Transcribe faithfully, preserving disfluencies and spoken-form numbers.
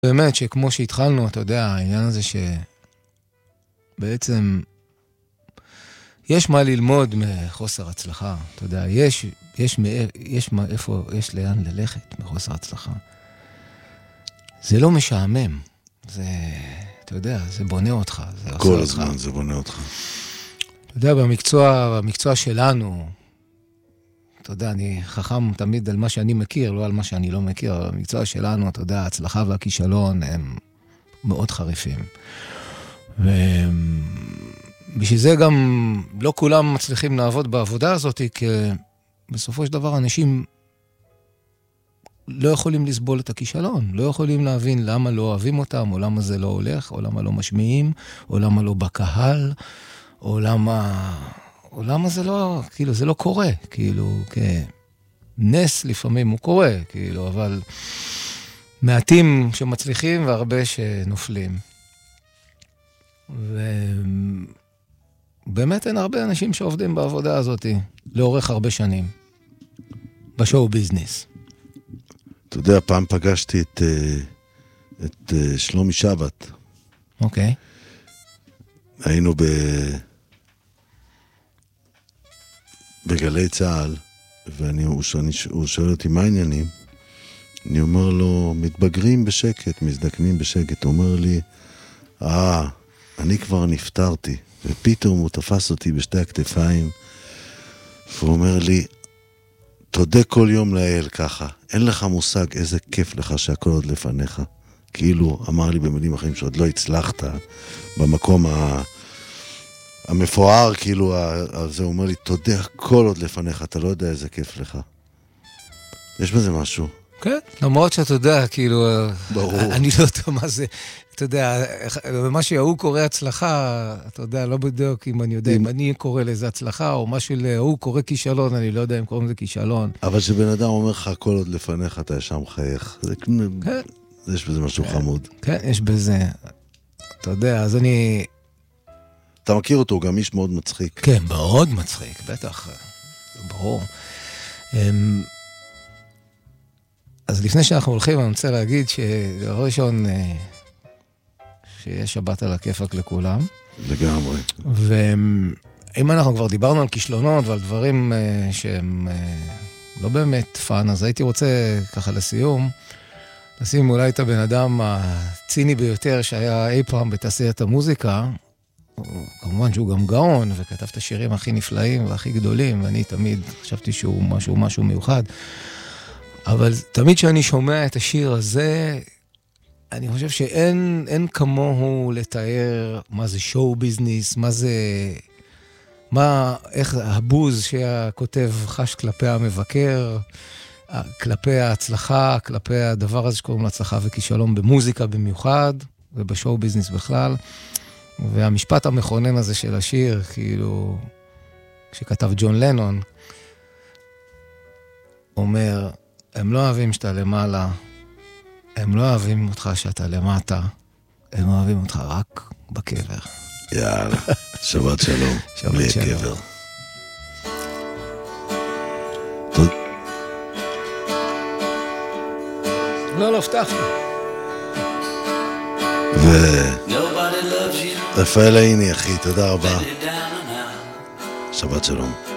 באמת שכמו שהתחלנו, אתה יודע, העניין הזה שבעצם יש מה ללמוד מחוסר הצלחה, אתה יודע, יש, יש, יש מה, איפה, יש לאן ללכת מחוסר הצלחה. זה לא משעמם, זה, אתה יודע, זה בונה אותך, זה עושה אותך. כל הזמן זה בונה אותך. אתה יודע, במקצוע, במקצוע שלנו, אתה יודע, אני חכם תמיד על מה שאני מכיר, לא על מה שאני לא מכיר, אבל במקצוע שלנו, אתה יודע, ההצלחה והכישלון הם מאוד חריפים. ובשביל זה גם לא כולם מצליחים לעבוד בעבודה הזאת, כי בסופו של דבר אנשים לא יכולים לסבול את הכישלון, לא יכולים להבין למה לא אוהבים אותם, או למה זה לא הולך, או למה לא משמיעים, או למה לא בקהל, או למה... או למה זה לא, כאילו, זה לא קורה, כאילו, כנס לפעמים הוא קורה, כאילו, אבל מעטים שמצליחים והרבה שנופלים. ובאמת אין הרבה אנשים שעובדים בעבודה הזאת, לאורך הרבה שנים, בשואו ביזנס. אתה יודע, פעם פגשתי את, את שלומי שבת. אוקיי. היינו ב... בגלי צהל, ואני, הוא, שאני, הוא שואל אותי מה העניינים, אני אומר לו, מתבגרים בשקט, מזדקנים בשקט, הוא אומר לי, אה, אני כבר נפטרתי, ופתאום הוא תפס אותי בשתי הכתפיים, והוא אומר לי, תודה כל יום לאל ככה, אין לך מושג איזה כיף לך שהכל עוד לפניך, כאילו אמר לי במילים אחרים שעוד לא הצלחת במקום ה... המפואר, כאילו, זה אומר לי, תודה, הכל עוד לפניך, אתה לא יודע איזה כיף לך. יש בזה משהו. כן, למרות שאתה יודע, כאילו, ברור. אני לא יודע מה זה, אתה יודע, מה שההוא קורא הצלחה, אתה יודע, לא בדיוק אם אני יודע, אם אני קורא לזה הצלחה, או משהו להוא קורא כישלון, אני לא יודע אם קוראים לזה כישלון. אבל שבן אדם אומר לך, הכל עוד לפניך, אתה ישר מחייך. כן. יש בזה משהו חמוד. כן, יש בזה. אתה יודע, אז אני... אתה מכיר אותו, הוא גם איש מאוד מצחיק. כן, מאוד מצחיק, בטח, ברור. אז לפני שאנחנו הולכים, אני רוצה להגיד שדבר ראשון, שיש שבת על הכיפק לכולם. לגמרי. ואם אנחנו כבר דיברנו על כישלונות ועל דברים שהם לא באמת פן, אז הייתי רוצה ככה לסיום, לשים אולי את הבן אדם הציני ביותר שהיה אי פעם בתעשיית המוזיקה, כמובן שהוא גם גאון, וכתב את השירים הכי נפלאים והכי גדולים, ואני תמיד חשבתי שהוא משהו, משהו מיוחד. אבל תמיד שאני שומע את השיר הזה, אני חושב שאין אין כמוהו לתאר מה זה שואו ביזנס, מה זה... מה, איך הבוז שהכותב חש כלפי המבקר, כלפי ההצלחה, כלפי הדבר הזה שקוראים להצלחה וכישלון במוזיקה במיוחד, ובשואו ביזנס בכלל. והמשפט המכונן הזה של השיר, כאילו, שכתב ג'ון לנון, אומר, הם לא אוהבים שאתה למעלה, הם לא אוהבים אותך שאתה למטה, הם אוהבים אותך רק בקבר. יאללה, שבת שלום. שבת שלום. לא, לא, הבטחתי. ו... רפאל העיני, אחי, תודה רבה. שבת שלום.